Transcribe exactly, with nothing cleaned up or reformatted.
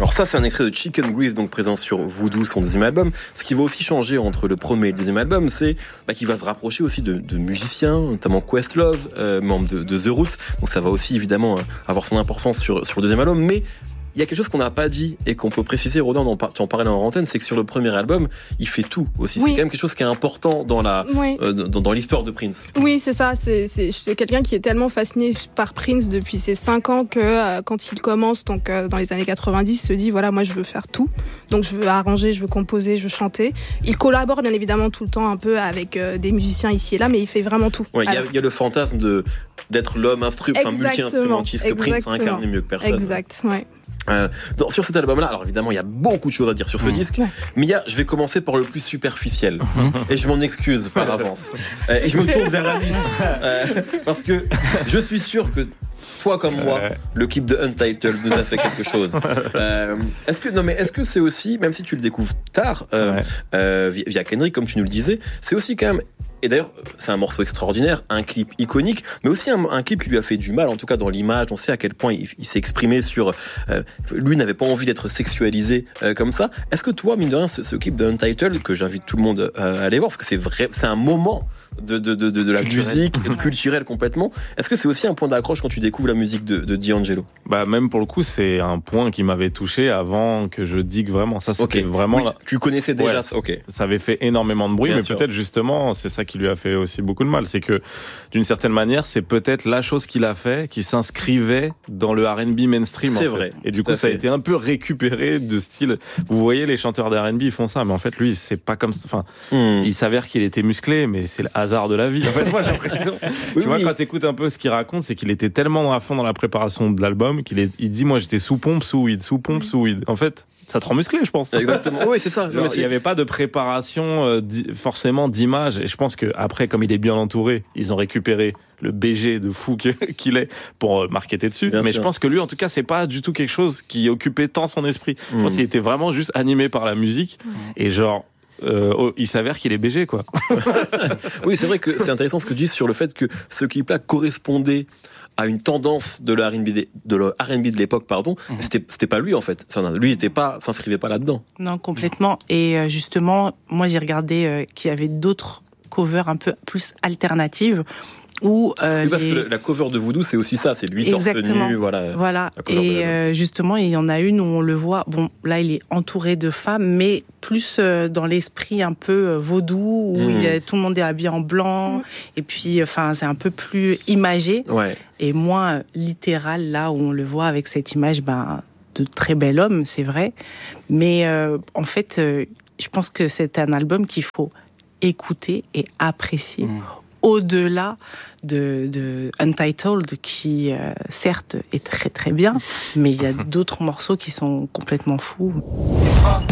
Alors ça, c'est un extrait de Chicken Grease, donc présent sur Voodoo, son deuxième album. Ce qui va aussi changer entre le premier et le deuxième album, c'est bah, qu'il va se rapprocher aussi de, de musiciens, notamment Questlove, euh, membre de, de The Roots. Donc ça va aussi évidemment avoir son importance sur, sur le deuxième album, mais il y a quelque chose qu'on n'a pas dit et qu'on peut préciser, Rodin, tu en parlais en antenne, c'est que sur le premier album, il fait tout aussi. Oui. C'est quand même quelque chose qui est important dans, la, oui. euh, dans, dans l'histoire de Prince. Oui, c'est ça. C'est, c'est, c'est quelqu'un qui est tellement fasciné par Prince depuis ses cinq ans que euh, quand il commence, donc euh, dans les années quatre-vingt-dix, il se dit voilà, moi je veux faire tout. Donc je veux arranger, je veux composer, je veux chanter. Il collabore bien évidemment tout le temps un peu avec euh, des musiciens ici et là, mais il fait vraiment tout. Il ouais, y, y a le fantasme de, d'être l'homme instru, enfin, multi-instrumentiste que Prince a incarné mieux que personne. Exact, ouais. Euh, donc, sur cet album-là, alors évidemment, il y a beaucoup de choses à dire sur ce mmh. disque, mais il y a, je vais commencer par le plus superficiel, mmh. et je m'en excuse par avance. Euh, et je me tourne vers Alice, euh, parce que je suis sûr que toi comme moi, ouais. le clip de Untitled nous a fait quelque chose. Euh, est-ce que non mais est-ce que c'est aussi, même si tu le découvres tard, euh, ouais. euh, via, via Kendrick, comme tu nous le disais, c'est aussi quand même. Et d'ailleurs, c'est un morceau extraordinaire, un clip iconique, mais aussi un, un clip qui lui a fait du mal, en tout cas dans l'image. On sait à quel point il, il s'est exprimé sur... Euh, lui n'avait pas envie d'être sexualisé euh, comme ça. Est-ce que toi, mine de rien, ce, ce clip de Untitled, que j'invite tout le monde euh, à aller voir, parce que c'est vrai, c'est un moment de, de, de, de, de la culturel. musique, culturelle complètement. Est-ce que c'est aussi un point d'accroche quand tu découvres la musique de, de D'Angelo ? Bah, même pour le coup, c'est un point qui m'avait touché avant que je digue vraiment. Ça, c'était okay. vraiment... Oui, tu connaissais déjà ouais, ça, ok. Ça avait fait énormément de bruit, Bien mais sûr. Peut-être justement, c'est ça qui lui a fait aussi beaucoup de mal. C'est que, d'une certaine manière, c'est peut-être la chose qu'il a fait qui s'inscrivait dans le R and B mainstream. C'est en fait. vrai. Et du coup, ça a été un peu récupéré de style... Vous voyez, les chanteurs de R and B, ils font ça, mais en fait, lui, c'est pas comme... Enfin, mm. il s'avère qu'il était musclé, mais c'est le hasard de la vie. En fait, moi, j'ai l'impression... oui, tu vois, oui. quand t'écoutes un peu ce qu'il raconte, c'est qu'il était tellement à fond dans la préparation de l'album qu'il est... il dit, moi, j'étais sous pompe, sous weed, sous pompe, sous weed. En fait... ça te rend musclé, je pense. Exactement. Oui, c'est ça. Genre, il n'y avait pas de préparation euh, di- forcément d'image. Et je pense que après, comme il est bien entouré, ils ont récupéré le B G de fou qu'il est pour marketer dessus. Bien Mais sûr. Je pense que lui, en tout cas, c'est pas du tout quelque chose qui occupait tant son esprit. Mmh. Je pense qu'il était vraiment juste animé par la musique. Mmh. Et genre, Euh, oh, il s'avère qu'il est B G, quoi. Oui, c'est vrai que c'est intéressant ce que tu dis sur le fait que ce clip-là correspondait à une tendance de le R and B de, de, le R and B de l'époque, pardon. Mm-hmm. C'était, c'était pas lui, en fait. Enfin, lui, il était pas, s'inscrivait pas là-dedans. Non, complètement. Et euh, justement, moi, j'ai regardé euh, qu'il y avait d'autres covers un peu plus alternatives. Où, euh, oui, parce les... que la cover de Voodoo, c'est aussi ça, c'est lui torse nu, voilà. Voilà. Et euh, justement, il y en a une où on le voit. Bon, là, il est entouré de femmes, mais plus euh, dans l'esprit un peu euh, vaudou, où mmh. il y a, tout le monde est habillé en blanc, mmh. et puis, enfin, c'est un peu plus imagé, ouais. et moins euh, littéral là où on le voit avec cette image, ben, de très bel homme, c'est vrai. Mais euh, en fait, euh, je pense que c'est un album qu'il faut écouter et apprécier. Mmh. Au-delà de, de Untitled, qui euh, certes est très très bien, mais il y a d'autres morceaux qui sont complètement fous.